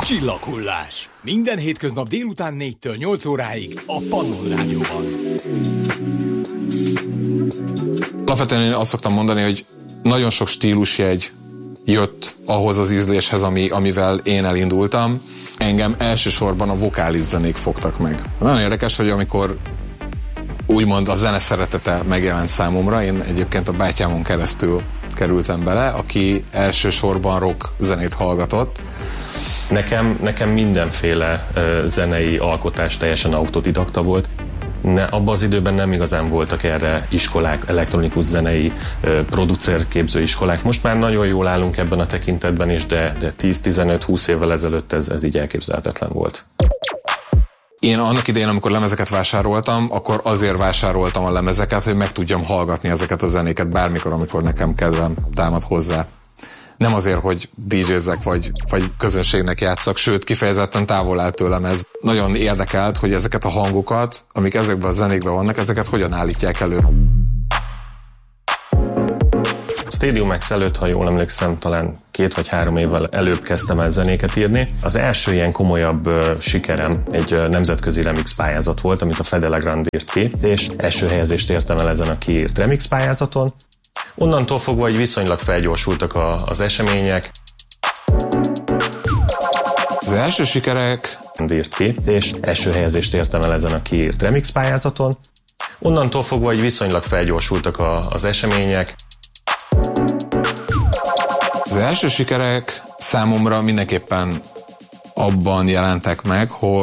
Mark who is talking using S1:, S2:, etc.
S1: Csillaghullás. Minden hétköznap délután 4-től 8 óráig a Pannon Rádióban.
S2: Alapvetően én azt szoktam mondani, hogy nagyon sok stílusjegy jött ahhoz az ízléshez, amivel én elindultam. Engem elsősorban a vokális zenék fogtak meg. Nagyon érdekes, hogy amikor úgymond a zene szeretete megjelent számomra, én egyébként a bátyámon keresztül kerültem bele, aki elsősorban rock zenét hallgatott.
S3: Nekem mindenféle zenei alkotás teljesen autodidakta volt. Abban az időben nem igazán voltak erre iskolák, elektronikus zenei producerképző iskolák. Most már nagyon jól állunk ebben a tekintetben is, de 10-15-20 évvel ezelőtt ez így elképzelhetetlen volt.
S2: Én annak idején, amikor lemezeket vásároltam, akkor azért vásároltam a lemezeket, hogy meg tudjam hallgatni ezeket a zenéket bármikor, amikor nekem kedvem támad hozzá. Nem azért, hogy DJ-zek vagy közönségnek játszak, sőt, kifejezetten távol áll tőlem ez. Nagyon érdekelt, hogy ezeket a hangokat, amik ezekben a zenékben vannak, ezeket hogyan állítják elő.
S3: Stadium X előtt, ha jól emlékszem, talán 2 vagy 3 évvel előbb kezdtem el zenéket írni. Az első ilyen komolyabb sikerem egy nemzetközi remix pályázat volt, amit a Fede Legrand írt ki, és első helyezést értem el ezen a kiírt remix pályázaton. Onnantól fogva, hogy viszonylag felgyorsultak az események.
S2: Az első sikerek
S3: írt ki, és első helyezést értem el ezen a kiírt remix pályázaton. Onnantól fogva, hogy viszonylag felgyorsultak az események.
S2: Az első sikerek számomra mindenképpen abban jelentek meg, hogy